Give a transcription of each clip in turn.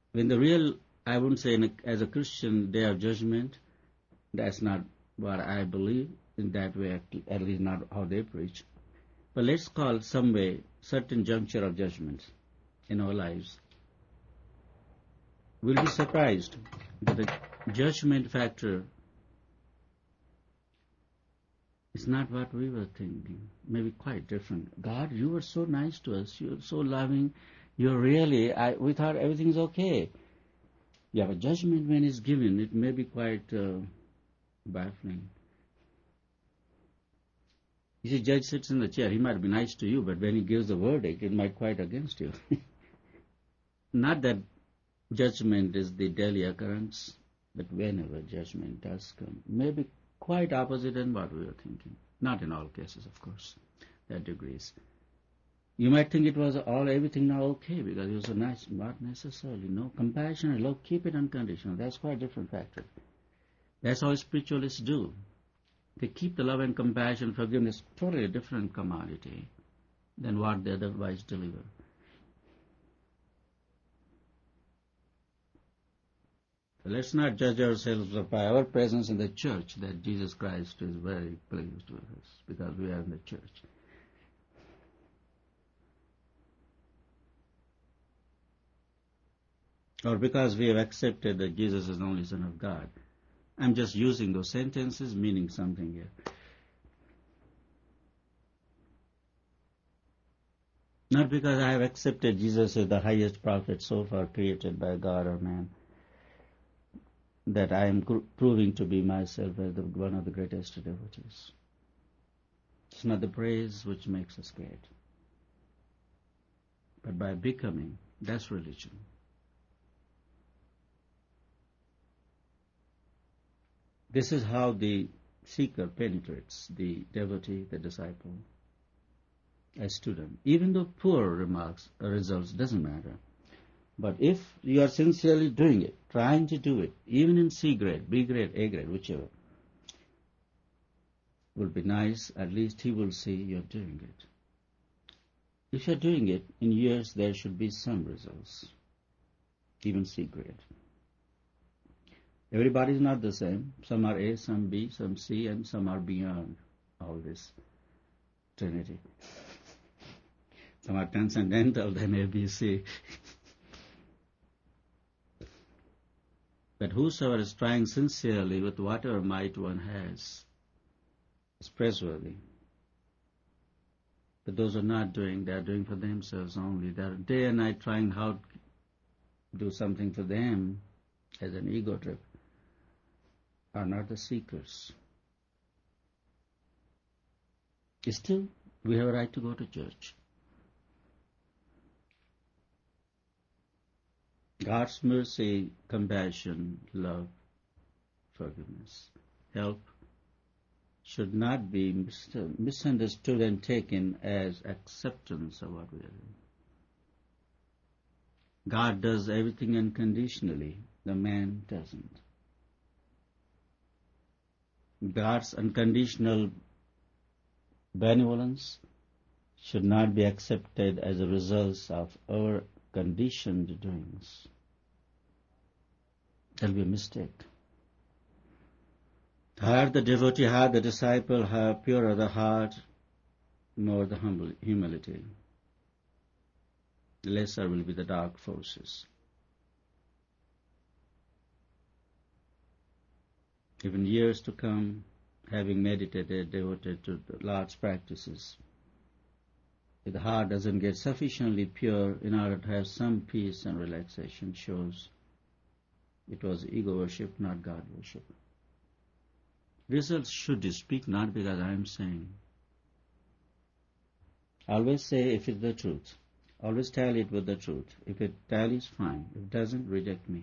When the real, I wouldn't say as a Christian, day of judgment, that's not what I believe in that way, at least not how they preach. But let's call some way certain juncture of judgment in our lives. We'll be surprised that the judgment factor is not what we were thinking. Maybe quite different. God, you were so nice to us. You're so loving. You're really, we thought everything's okay. Yeah, but judgment when it's given, it may be quite baffling. You see, judge sits in the chair. He might be nice to you, but when he gives the verdict, it might quite against you. Not that judgment is the daily occurrence, but whenever judgment does come, maybe quite opposite than what we were thinking. Not in all cases, of course. There are degrees. You might think it was everything now okay because it was so nice. Not necessarily. No, compassion and love, keep it unconditional. That's quite a different factor. That's how spiritualists do. They keep the love and compassion, forgiveness, totally a different commodity than what they otherwise deliver. So let's not judge ourselves by our presence in the church that Jesus Christ is very pleased with us because we are in the church. Or because we have accepted that Jesus is the only Son of God. I'm just using those sentences meaning something here. Not because I have accepted Jesus as the highest prophet so far created by God or man, that I am proving to be myself as one of the greatest devotees. It's not the praise which makes us great, but by becoming, that's religion. This is how the seeker penetrates the devotee, the disciple, a student. Even though poor results doesn't matter. But if you are sincerely doing it, trying to do it, even in C grade, B grade, A grade, whichever, will be nice, at least he will see you're doing it. If you're doing it, in years there should be some results, even C grade. Everybody is not the same. Some are A, some B, some C, and some are beyond all this trinity. Some are transcendental, then A, B, C. But whosoever is trying sincerely with whatever might one has is praiseworthy. But those who are not doing, they are doing for themselves only. They are day and night trying how to do something for them as an ego trip. Are not the seekers. Still, we have a right to go to church. God's mercy, compassion, love, forgiveness, help should not be misunderstood and taken as acceptance of what we are doing. God does everything unconditionally. The man doesn't. God's unconditional benevolence should not be accepted as a result of our conditioned doings. That will be a mistake. Higher the devotee, higher the disciple, higher purer the heart, more the humility. Lesser will be the dark forces. Even years to come, having meditated, devoted to the Lord's practices, if the heart doesn't get sufficiently pure in order to have some peace and relaxation, shows it was ego worship, not God worship. Results should speak, not because I am saying. Always say if it's the truth. Always tally it with the truth. If it tallies, fine. If it doesn't, reject me.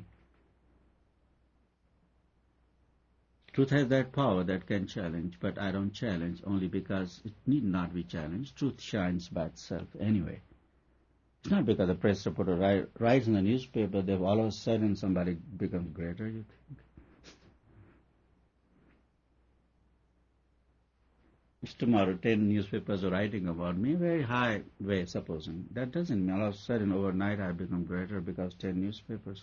Truth has that power that can challenge, but I don't challenge only because it need not be challenged. Truth shines by itself anyway. It's not because the press reporter writes in the newspaper that all of a sudden somebody becomes greater, you think? If tomorrow 10 newspapers are writing about me, very high way, supposing, that doesn't mean all of a sudden overnight I become greater because 10 newspapers